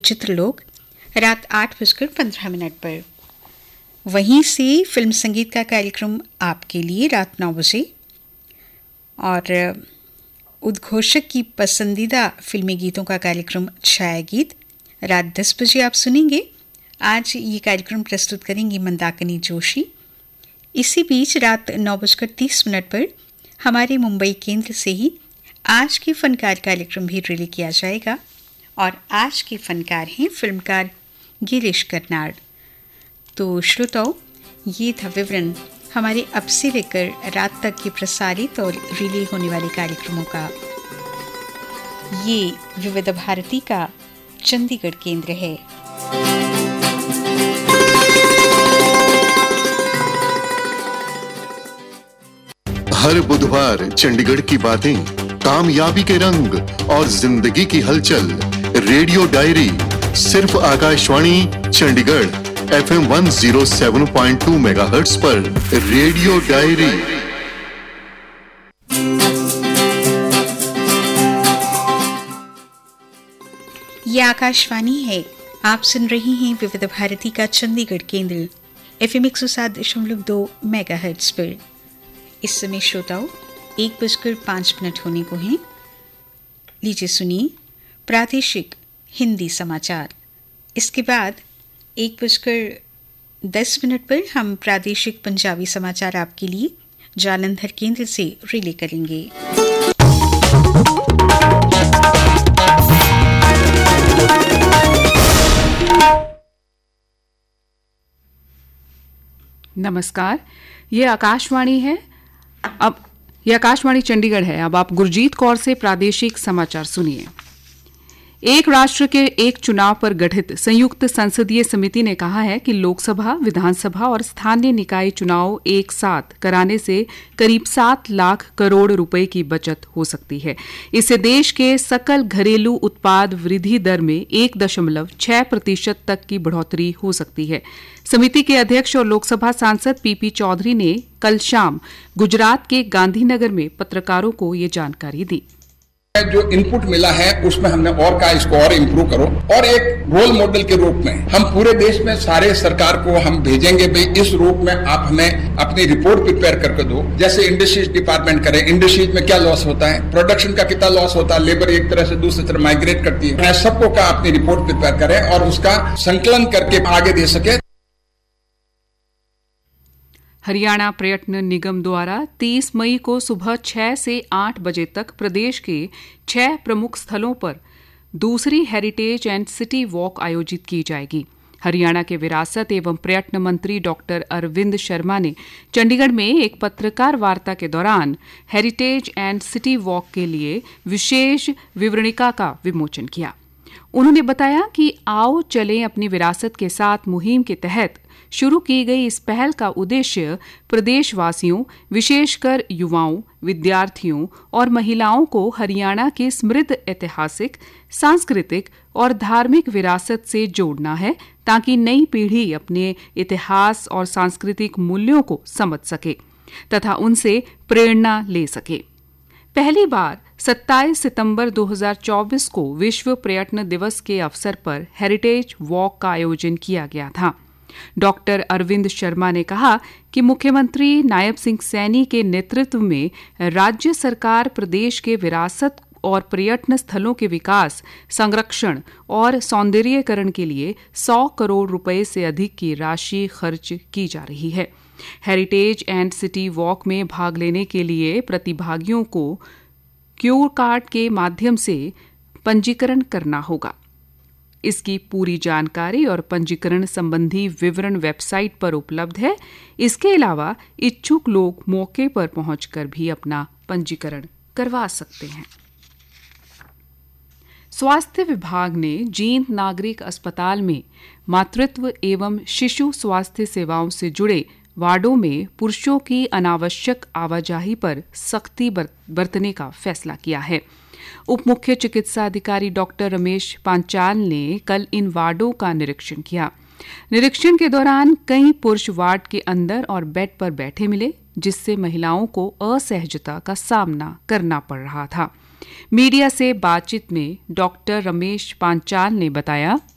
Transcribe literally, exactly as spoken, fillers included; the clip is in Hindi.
चित्रलोक रात आठ बजकर पंद्रह मिनट पर। वहीं से फिल्म संगीत का कार्यक्रम आपके लिए रात नौ बजे और उद्घोषक की पसंदीदा फिल्मी गीतों का कार्यक्रम छाया गीत रात दस बजे आप सुनेंगे। आज ये कार्यक्रम प्रस्तुत करेंगी मंदाकिनी जोशी। इसी बीच रात नौ बजकर तीस मिनट पर हमारे मुंबई केंद्र से ही आज के फनकार कार्यक्रम भी रिले किया जाएगा और आज के फनकार हैं फिल्मकार गिरीश कर्नाड। तो श्रोताओ, ये था विवरण हमारे अब से लेकर रात तक के प्रसारित और रिले होने वाले कार्यक्रमों का। ये विविध भारती का चंडीगढ़ केंद्र है। हर बुधवार चंडीगढ़ की बातें, कामयाबी के रंग और जिंदगी की हलचल। रेडियो डायरी सिर्फ Akashvani Chandigarh F M one zero seven point two megahertz पर। Radio diary. ये आकाशवाणी है, आप सुन रही हैं विविध भारती का चंडीगढ़ केंद्र एफ एम एक सौ सात दशमलव दो मेगाहर्ट्ज पर। इस समय श्रोताओं एक बजकर पांच मिनट होने को हैं। लीजिए सुनिए प्रादेशिक हिंदी समाचार। इसके बाद एक बजकर दस मिनट पर हम प्रादेशिक पंजाबी समाचार आपके लिए जालंधर केंद्र से रिले करेंगे। नमस्कार, ये आकाशवाणी है। अब ये आकाशवाणी चंडीगढ़ है। अब आप गुरजीत कौर से प्रादेशिक समाचार सुनिए। एक राष्ट्र के एक चुनाव पर गठित संयुक्त संसदीय समिति ने कहा है कि लोकसभा, विधानसभा और स्थानीय निकाय चुनाव एक साथ कराने से करीब सात लाख करोड़ रुपए की बचत हो सकती है। इससे देश के सकल घरेलू उत्पाद वृद्धि दर में एक दशमलव छह प्रतिशत तक की बढ़ोतरी हो सकती है। समिति के अध्यक्ष और लोकसभा सांसद पीपी चौधरी ने कल शाम गुजरात के गांधीनगर में पत्रकारों को ये जानकारी दी। जो इनपुट मिला है उसमें हमने और कहा इसको और इम्प्रूव करो और एक रोल मॉडल के रूप में हम पूरे देश में सारे सरकार को हम भेजेंगे भाई इस रूप में आप हमें अपनी रिपोर्ट प्रिपेयर करके दो। जैसे इंडस्ट्रीज डिपार्टमेंट करे, इंडस्ट्रीज में क्या लॉस होता है, प्रोडक्शन का कितना लॉस होता है, लेबर एक तरह से दूसरी तरफ माइग्रेट करती है। सबको कहा अपनी रिपोर्ट प्रिपेयर करें और उसका संकलन करके आगे दे सके। हरियाणा पर्यटन निगम द्वारा तीस मई को सुबह छह से आठ बजे तक प्रदेश के छह प्रमुख स्थलों पर दूसरी हेरिटेज एंड सिटी वॉक आयोजित की जाएगी। हरियाणा के विरासत एवं पर्यटन मंत्री डॉक्टर अरविंद शर्मा ने चंडीगढ़ में एक पत्रकार वार्ता के दौरान हेरिटेज एंड सिटी वॉक के लिए विशेष विवरणिका का विमोचन किया। उन्होंने बताया कि आओ चलें अपनी विरासत के साथ मुहिम के तहत शुरू की गई इस पहल का उद्देश्य प्रदेशवासियों, विशेषकर युवाओं, विद्यार्थियों और महिलाओं को हरियाणा की समृद्ध ऐतिहासिक, सांस्कृतिक और धार्मिक विरासत से जोड़ना है ताकि नई पीढ़ी अपने इतिहास और सांस्कृतिक मूल्यों को समझ सके तथा उनसे प्रेरणा ले सके। पहली बार सत्ताईस सितंबर दो हज़ार चौबीस को विश्व पर्यटन दिवस के अवसर पर हेरिटेज वॉक का आयोजन किया गया था। डॉक्टर अरविंद शर्मा ने कहा कि मुख्यमंत्री नायब सिंह सैनी के नेतृत्व में राज्य सरकार प्रदेश के विरासत और पर्यटन स्थलों के विकास, संरक्षण और सौंदर्यीकरण के लिए सौ करोड़ रुपए से अधिक की राशि खर्च की जा रही है। हेरिटेज एंड सिटी वॉक में भाग लेने के लिए प्रतिभागियों को क्यूआर कार्ड के माध्यम से पंजीकरण करना होगा। इसकी पूरी जानकारी और पंजीकरण संबंधी विवरण वेबसाइट पर उपलब्ध है। इसके अलावा इच्छुक लोग मौके पर पहुंचकर भी अपना पंजीकरण करवा सकते हैं। स्वास्थ्य विभाग ने जींद नागरिक अस्पताल में मातृत्व एवं शिशु स्वास्थ्य सेवाओं से जुड़े वार्डों में पुरुषों की अनावश्यक आवाजाही पर सख्ती बरतने का फैसला किया है। उप मुख्य चिकित्सा अधिकारी डॉक्टर रमेश पांचाल ने कल इन वार्डों का निरीक्षण किया। निरीक्षण के दौरान कई पुरुष वार्ड के अंदर और बेड पर बैठे मिले, जिससे महिलाओं को असहजता का सामना करना पड़ रहा था। मीडिया से बातचीत में डॉक्टर रमेश पांचाल ने बताया,